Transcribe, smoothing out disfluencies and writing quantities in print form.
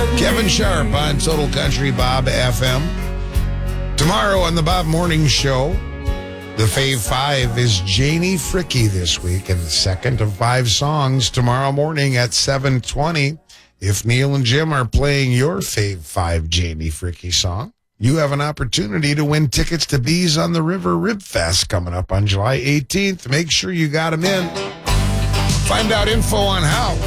Kevin Sharp on Total Country Bob FM. Tomorrow on the Bob Morning Show, the Fave 5 is Janie Fricke this week, and the second of 5 songs tomorrow morning at 7:20. If Neil and Jim are playing your Fave 5 Janie Fricke song, you have an opportunity to win tickets to Bees on the River Rib Fest coming up on July 18th. Make sure you got them in. Find out info on how